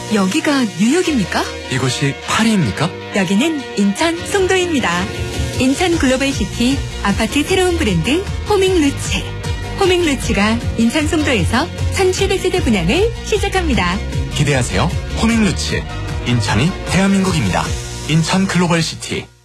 여기가 뉴욕입니까? 이곳이 파리입니까? 여기는 인천 송도입니다. 인천 글로벌시티 아파트 새로운 브랜드 호밍루츠. 호밍루츠가 인천 송도에서 1700세대 분양을 시작합니다. 기대하세요. 호밍루츠. 인천이 대한민국입니다. 인천 글로벌시티.